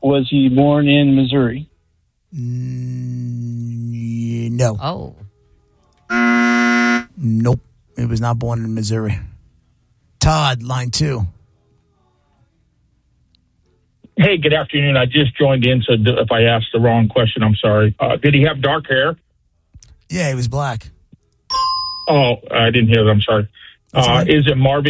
was he born in Missouri? No. Oh. Nope. He was not born in Missouri. Todd, line 2. Hey, good afternoon. I just joined in, so if I asked the wrong question, I'm sorry. Did he have dark hair? Yeah, he was black. Oh, I didn't hear that. I'm sorry. Is it Marvin